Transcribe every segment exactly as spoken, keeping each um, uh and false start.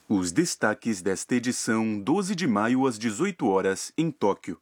Os destaques desta edição, doze de maio às dezoito horas, em Tóquio.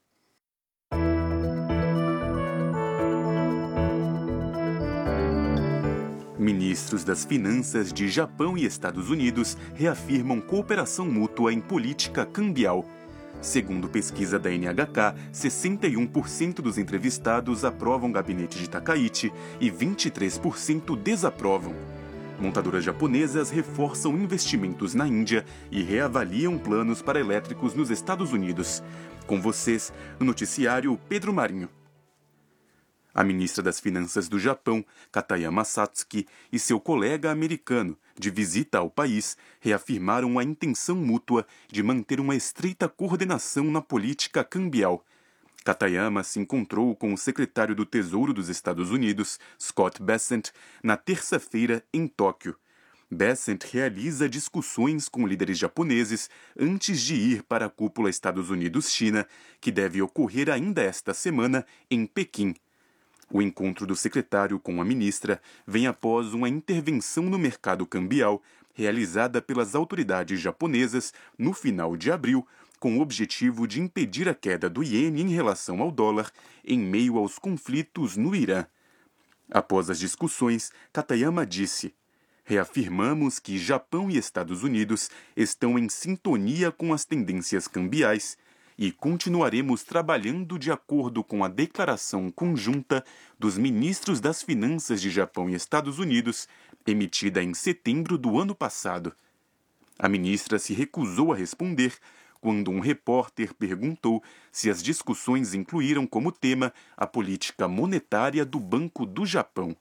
Ministros das Finanças de Japão e Estados Unidos reafirmam cooperação mútua em política cambial. Segundo pesquisa da N H K, sessenta e um por cento dos entrevistados aprovam o gabinete de Takaichi e vinte e três por cento desaprovam. Montadoras japonesas reforçam investimentos na Índia e reavaliam planos para elétricos nos Estados Unidos. Com vocês, no noticiário Pedro Marinho. A ministra das Finanças do Japão, Katayama Satsuki, e seu colega americano, de visita ao país, reafirmaram a intenção mútua de manter uma estreita coordenação na política cambial. Katayama se encontrou com o secretário do Tesouro dos Estados Unidos, Scott Bessent, na terça-feira em Tóquio. Bessent realiza discussões com líderes japoneses antes de ir para a cúpula Estados Unidos-China, que deve ocorrer ainda esta semana em Pequim. O encontro do secretário com a ministra vem após uma intervenção no mercado cambial realizada pelas autoridades japonesas no final de abril, com o objetivo de impedir a queda do iene em relação ao dólar em meio aos conflitos no Irã. Após as discussões, Katayama disse: reafirmamos que Japão e Estados Unidos estão em sintonia com as tendências cambiais e continuaremos trabalhando de acordo com a declaração conjunta dos ministros das Finanças de Japão e Estados Unidos, emitida em setembro do ano passado. A ministra se recusou a responder quando um repórter perguntou se as discussões incluíram como tema a política monetária do Banco do Japão.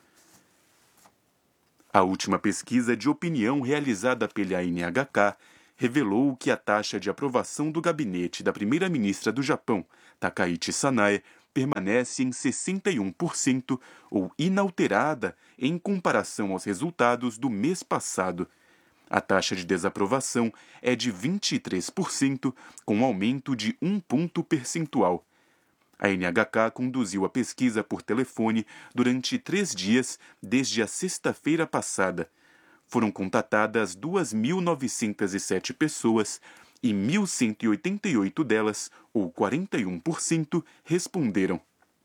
A última pesquisa de opinião realizada pela N H K revelou que a taxa de aprovação do gabinete da primeira-ministra do Japão, Takaichi Sanae, permanece em sessenta e um por cento ou inalterada em comparação aos resultados do mês passado. A taxa de desaprovação é de vinte e três por cento, com um aumento de um ponto percentual. A N H K conduziu a pesquisa por telefone durante três dias desde a sexta-feira passada. Foram contatadas duas mil novecentas e sete pessoas e mil cento e oitenta e oito delas, ou quarenta e um por cento, responderam.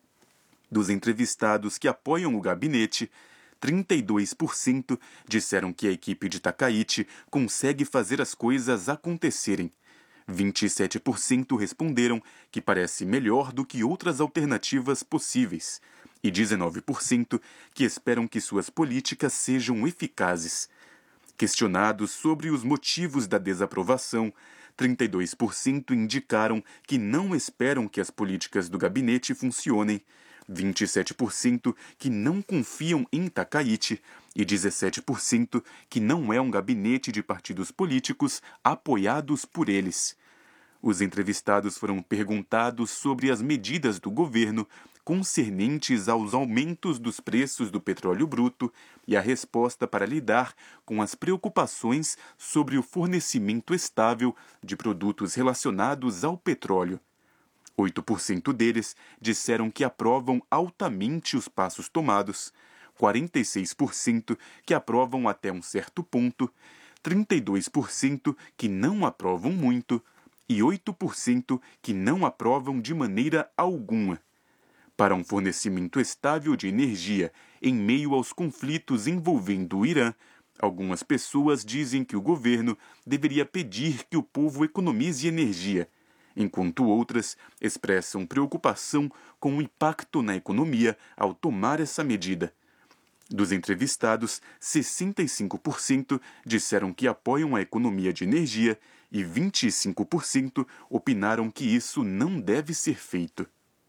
Dos entrevistados que apoiam o gabinete, trinta e dois por cento disseram que a equipe de Takaichi consegue fazer as coisas acontecerem. vinte e sete por cento responderam que parece melhor do que outras alternativas possíveis. E dezenove por cento que esperam que suas políticas sejam eficazes. Questionados sobre os motivos da desaprovação, trinta e dois por cento indicaram que não esperam que as políticas do gabinete funcionem, vinte e sete por cento que não confiam em Takaichi e dezessete por cento que não é um gabinete de partidos políticos apoiados por eles. Os entrevistados foram perguntados sobre as medidas do governo concernentes aos aumentos dos preços do petróleo bruto e a resposta para lidar com as preocupações sobre o fornecimento estável de produtos relacionados ao petróleo. oito por cento deles disseram que aprovam altamente os passos tomados, quarenta e seis por cento que aprovam até um certo ponto, trinta e dois por cento que não aprovam muito e oito por cento que não aprovam de maneira alguma. Para um fornecimento estável de energia em meio aos conflitos envolvendo o Irã, algumas pessoas dizem que o governo deveria pedir que o povo economize energia, enquanto outras expressam preocupação com o impacto na economia ao tomar essa medida. Dos entrevistados, sessenta e cinco por cento disseram que apoiam a economia de energia e vinte e cinco por cento opinaram que isso não deve ser feito.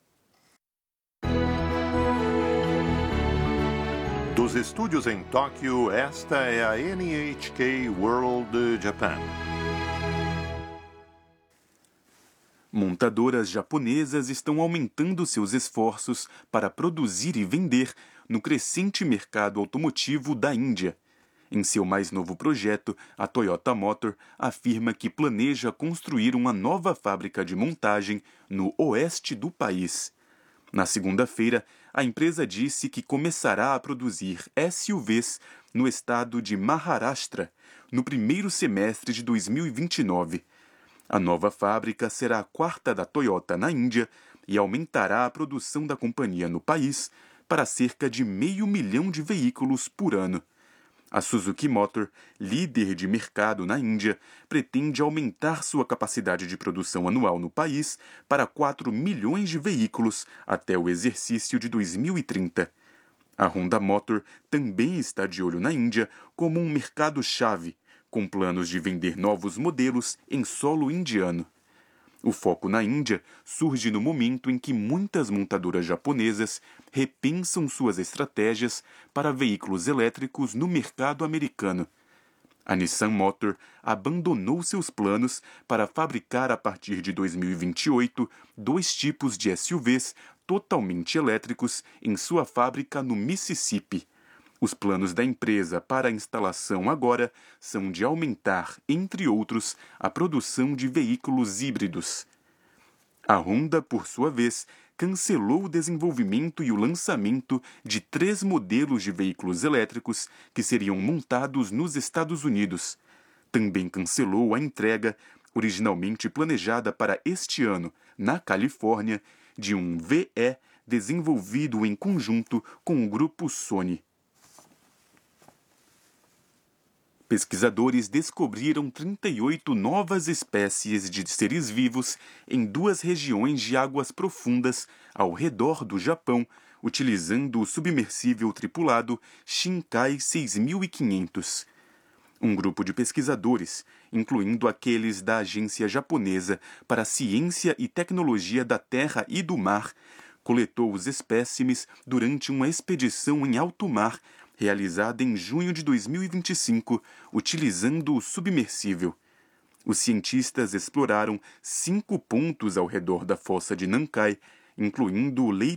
Dos estúdios em Tóquio, esta é a N H K World Japan. Montadoras japonesas estão aumentando seus esforços para produzir e vender no crescente mercado automotivo da Índia. Em seu mais novo projeto, a Toyota Motor afirma que planeja construir uma nova fábrica de montagem no oeste do país. Na segunda-feira, a empresa disse que começará a produzir S U Vs no estado de Maharashtra no primeiro semestre de dois mil e vinte e nove. A nova fábrica será a quarta da Toyota na Índia e aumentará a produção da companhia no país para cerca de meio milhão de veículos por ano. A Suzuki Motor, líder de mercado na Índia, pretende aumentar sua capacidade de produção anual no país para quatro milhões de veículos até o exercício de dois mil e trinta. A Honda Motor também está de olho na Índia como um mercado-chave, com planos de vender novos modelos em solo indiano. O foco na Índia surge no momento em que muitas montadoras japonesas repensam suas estratégias para veículos elétricos no mercado americano. A Nissan Motor abandonou seus planos para fabricar a partir de dois mil e vinte e oito dois tipos de S U Vs totalmente elétricos em sua fábrica no Mississippi. Os planos da empresa para a instalação agora são de aumentar, entre outros, a produção de veículos híbridos. A Honda, por sua vez, cancelou o desenvolvimento e o lançamento de três modelos de veículos elétricos que seriam montados nos Estados Unidos. Também cancelou a entrega, originalmente planejada para este ano, na Califórnia, de um V E desenvolvido em conjunto com o grupo Sony. Pesquisadores descobriram trinta e oito novas espécies de seres vivos em duas regiões de águas profundas ao redor do Japão, utilizando o submersível tripulado Shinkai seis mil e quinhentos. Um grupo de pesquisadores, incluindo aqueles da Agência Japonesa para a Ciência e Tecnologia da Terra e do Mar, coletou os espécimes durante uma expedição em alto mar realizada em junho de dois mil e vinte e cinco, utilizando o submersível. Os cientistas exploraram cinco pontos ao redor da fossa de Nankai, incluindo o Lei